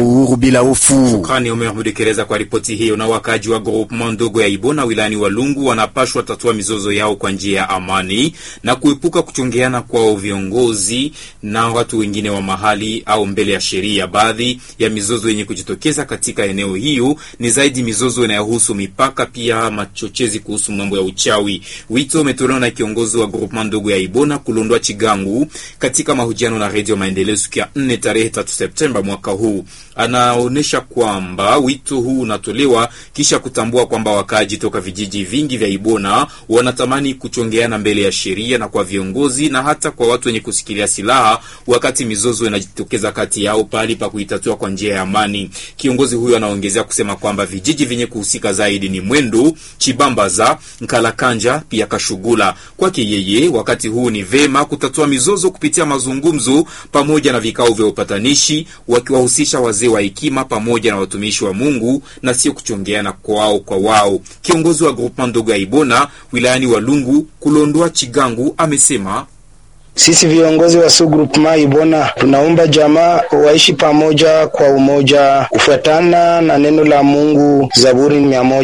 uhuru bila hofu. Shukrani Omer Mudekereza kwa ripoti hiyo. Na wakaji wa groupement ndogo ya Ibona wilayani Walungu wanapashwa tatua mizozo yao kwa njia ya amani na kuepuka kuchongeana kwa viongozi na watu wengine wa mahali au mbele ya sheria. Baadhi ya mizozo yenye kujitokeza katika eneo hiyo ni zaidi mizozo inayohusu mipaka, pia machochezi kuhusu mambo ya uchawi. Wito umetolewa na kiongozi wa groupement ndogo ya Ibona Kulondwa Chigangu katika mahojiano na Radio Maendeleo siku ya 4 tarehe 3 Septemba mwaka huu. Anaonesha kwamba wito huu unatolewa kisha kutambua kwamba wakaaji toka vijiji vingi vya Ibona wanatamani kuchongeana mbele ya sheria na kwa viongozi na hata kwa watu wenye kusikilia silaha wakati mizozo inajitokeza kati yao pali pa kuitatua kwa njia ya amani. Kiongozi huyo anaongezea kusema kwamba vijiji vyenye kuhusika zaidi ni Mwendo, Chibambaza, Nkalakanja pia Kashugula. Kwake yeye, wakati huu ni vema kutatua mizozo kupitia mazungumzo pamoja na vikao vya upatanishi, wakiwahusisha wazee wa hekima pamoja na watumishi wa Mungu na sio kuchongeana kwao kwa wao. Kiongozi wa groupement ndogo ya Ibona wilayani Walungu Kulondwa Chigangu amesema sisi viongozi wa groupement Ibona tunaomba jamaa waishi pamoja kwa umoja kufuatana na neno la Mungu Zaburi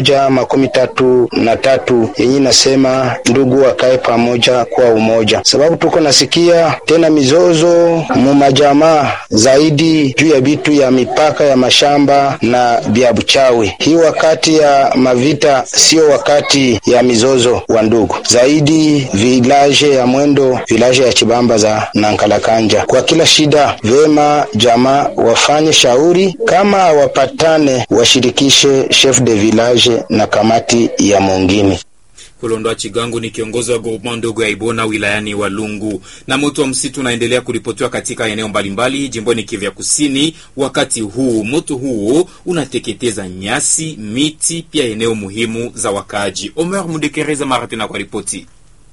133 yenye nasema ndugu wakae pamoja kwa umoja. Sababu tuko nasikia tena mizozo mu majamaa zaidi juu ya bitu ya mipaka ya mashamba na vya buchawi. Hii wakati ya mavita sio wakati ya mizozo wa ndugu. Zaidi village ya Mwendo, village ya Chibambaza na Nkalakanja. Kwa kila shida vema jamaa wafanye shauri, kama wapatane washirikishe chef de village na kamati ya mwingine. Kulondwa Chigangu ni kiongozi wa groupement ndogo ya Ibona wilayani Walungu. Na moto wa msitu unaendelea kuripotiwa katika eneo mbalimbali jimboni Kivu Kusini. Wakati huu moto huo unateketeza nyasi, miti, pia eneo muhimu za wakaaji. Omer Mudekereza mara tena kwa ripoti.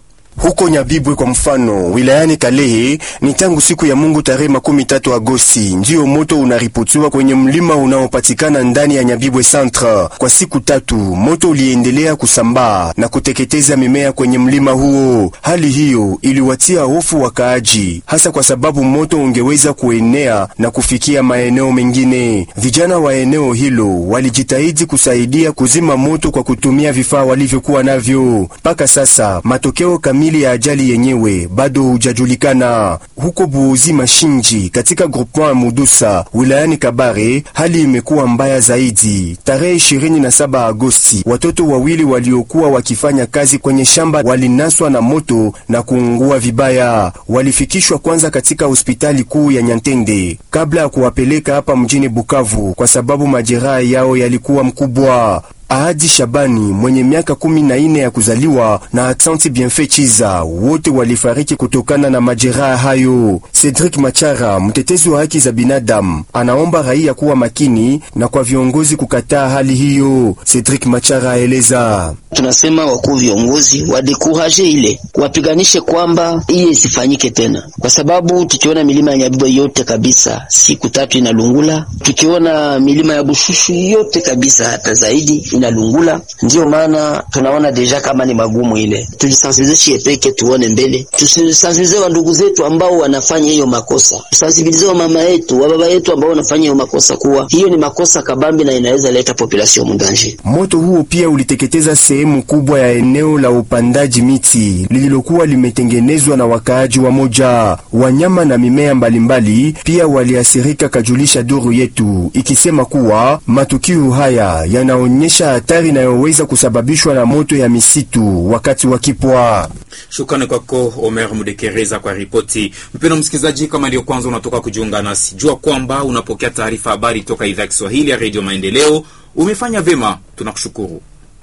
Huko Nyabibwe kwa mfano, wilayani Kalehe, ni tangu siku ya Mungu tarehe 13 Agosti ndio moto unaripotiwa kwenye mlima unaopatikana ndani ya Nyabibwe Centre. Kwa siku 3 moto uliendelea kusambaa na kuteketeza mimea kwenye mlima huo. Hali hiyo iliwatia hofu wakaaji, hasa kwa sababu moto ungeweza kuenea na kufikia maeneo mengine. Vijana wa eneo hilo walijitahidi kusaidia kuzima moto kwa kutumia vifaa walivyokuwa navyo. Mpaka sasa matokeo kamili ya ajali yenyewe bado hujajulikana. Huko Buuzi Mashinji katika groupement Mudusa wilayani Kabare, hali imekuwa mbaya zaidi. Tarehe 27 Agosti, watoto wawili waliokuwa wakifanya kazi kwenye shamba walinaswa na moto na kuungua vibaya. Walifikishwa kwanza katika hospitali kuu ya Nyantende kabla ya kuwapeleka hapa mjini Bukavu kwa sababu majeraha yao yalikuwa mkubwa. Ahadi Shabani mwenye miaka 14 ya kuzaliwa na Atsanti Bienfait Chiza wote walifariki kutokana na majeraha hayo. Cedric Machara, mtetezi wa haki za binadamu, anaomba raia kuwa makini na kwa viongozi kukataa hali hiyo. Cedric Machara aeleza: tunasema wakuu viongozi wadekuraje ile, wapiganishe kwamba hii isifanyike tena, kwa sababu tukiona milima ya Nyabibwe yote kabisa siku 3 inalungula, tukiona milima ya Bushushu yote kabisa hata zaidi inalungula. Ndio maana tunaona deja kama ni magumu ile. Tujisensibilize peke tuone mbele. Tusisensibilize wa ndugu zetu ambao wanafanya hiyo makosa. Tusensibilize wa mama yetu, wa baba yetu ambao wanafanya hiyo makosa kuwa hiyo ni makosa kabambi na inaweza leta population mudanje. Moto huo pia uliteketeza sehemu kubwa ya eneo la upandaji miti lililokuwa limetengenezwa na wakaaji wa moja. Wanyama na mimea mbalimbali pia waliathirika, kajulisha duru yetu ikisema kuwa matukio haya yanaonyesha hatari inayoweza kusababishwa na moto ya misitu wakati wa kipwa. Shukrani kwako Omer Mudekereza kwa ripoti. Mpendwa msikilizaji, kama ndio kwanza unatoka kujiunga nasi, jua kwamba unapokea taarifa habari toka idhaa ya Kiswahili ya Radio Maendeleo. Umefanya vema, tunakushukuru.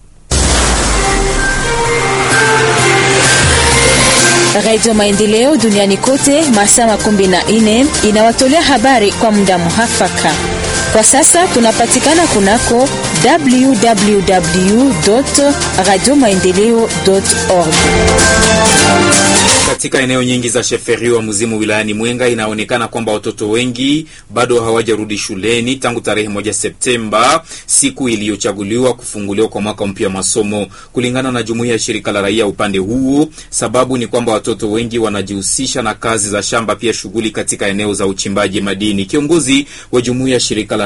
Radio Maendeleo duniani kote masaa 14 inawatolea habari kwa muda muhafaka. Kwa sasa tunapatikana kunako www.radiomaendeleo.org. Katika eneo nyingi za sheferi wa Muzimu wilayani Mwenga inaonekana kwamba watoto wengi bado hawajarudi shuleni tangu tarehe 1 Septemba, siku iliyochaguliwa kufunguliwa kwa mwaka mpya masomo. Kulingana na jumuiya ya shirika la raia upande huo, sababu ni kwamba watoto wengi wanajihusisha na kazi za shamba, pia shughuli katika eneo za uchimbaji madini. Kiongozi wa jumuiya ya shirika la